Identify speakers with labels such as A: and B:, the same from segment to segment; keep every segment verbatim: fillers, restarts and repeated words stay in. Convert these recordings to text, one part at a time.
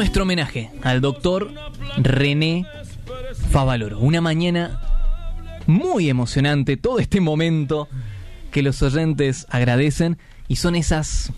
A: Nuestro homenaje al doctor René Favaloro. Una mañana muy emocionante, todo este momento que los oyentes agradecen y son esas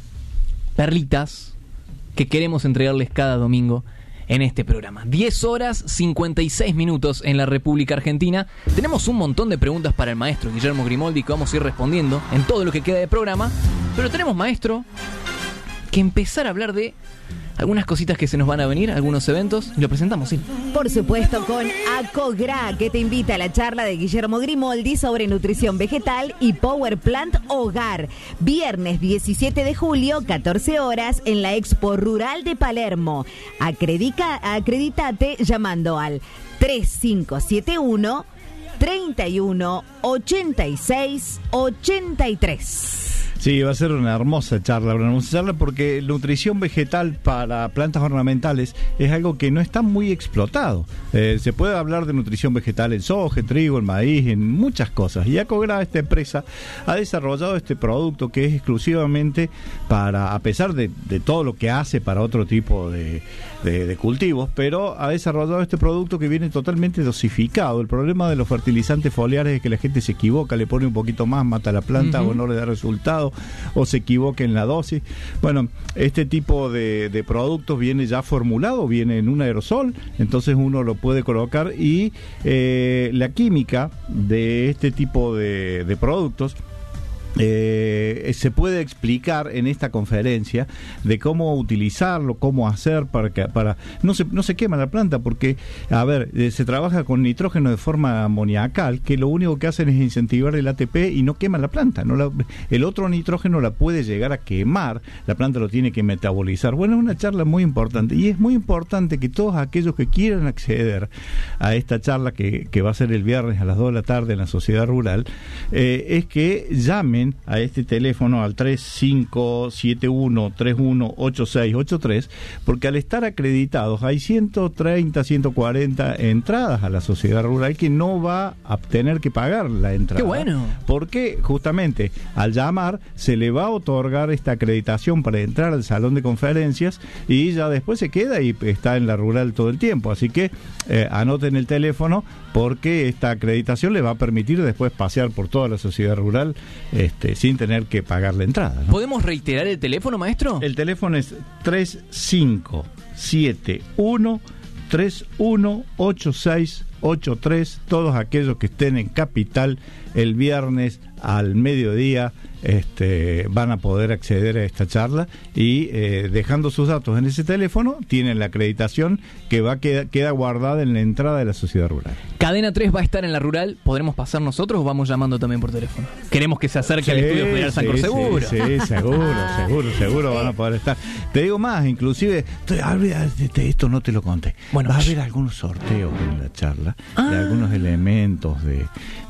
A: perlitas que queremos entregarles cada domingo en este programa. diez horas cincuenta y seis minutos en la República Argentina. Tenemos un montón de preguntas para el maestro Guillermo Grimoldi que vamos a ir respondiendo en todo lo que queda de programa, pero tenemos, maestro, que empezar a hablar de algunas cositas que se nos van a venir, algunos eventos, y lo presentamos, sí.
B: Por supuesto, con Acogra, que te invita a la charla de Guillermo Grimoldi sobre nutrición vegetal y Power Plant Hogar. Viernes diecisiete de julio, catorce horas, en la Expo Rural de Palermo. Acredica, acreditate llamando al tres cinco siete uno, treinta y uno, ochenta y seis, ochenta y tres.
C: Sí, va a ser una hermosa charla, una hermosa charla porque nutrición vegetal para plantas ornamentales es algo que no está muy explotado. Eh, se puede hablar de nutrición vegetal en soja, en trigo, en maíz, en muchas cosas. Y Acogra, esta empresa, ha desarrollado este producto que es exclusivamente para, a pesar de, de todo lo que hace para otro tipo de, de, de cultivos, pero ha desarrollado este producto que viene totalmente dosificado. El problema de los fertilizantes foliares es que la gente se equivoca, le pone un poquito más, mata la planta uh-huh. o no le da resultado, o se equivoque en la dosis. Bueno, este tipo de, de productos viene ya formulado, viene en un aerosol, entonces uno lo puede colocar y eh, la química de este tipo de, de productos Eh, se puede explicar en esta conferencia de cómo utilizarlo, cómo hacer para que para no se no se quema la planta, porque a ver, eh, se trabaja con nitrógeno de forma amoniacal, que lo único que hacen es incentivar el A T P y no quema la planta, no la, el otro nitrógeno la puede llegar a quemar, la planta lo tiene que metabolizar. Bueno, es una charla muy importante y es muy importante que todos aquellos que quieran acceder a esta charla que, que va a ser el viernes a las dos de la tarde en la Sociedad Rural, eh, es que llamen a este teléfono al tres cinco siete uno, tres uno ocho seis ocho tres, porque al estar acreditados hay ciento treinta, ciento cuarenta entradas a la Sociedad Rural que no va a tener que pagar la entrada.
A: ¡Qué bueno!
C: Porque justamente al llamar se le va a otorgar esta acreditación para entrar al salón de conferencias y ya después se queda y está en la Rural todo el tiempo. Así que eh, anoten el teléfono porque esta acreditación le va a permitir después pasear por toda la Sociedad Rural este, sin tener que pagar la entrada, ¿no?
A: ¿Podemos reiterar el teléfono, maestro?
C: El teléfono es tres cinco siete uno, tres uno ocho seis ocho tres. Todos aquellos que estén en Capital el viernes al mediodía este, van a poder acceder a esta charla y eh, dejando sus datos en ese teléfono tienen la acreditación que va queda, queda guardada en la entrada de la Sociedad Rural.
A: Cadena tres va a estar en la Rural. ¿Podremos pasar nosotros o vamos llamando también por teléfono? Queremos que se acerque sí, al estudio Federal sí, Sancor,
C: sí,
A: seguro.
C: Sí, sí, seguro, seguro, seguro van a poder estar. Te digo más, inclusive, te, te, esto no te lo conté.
A: Bueno,
C: va a haber algunos sorteos en la charla ah. de algunos elementos de,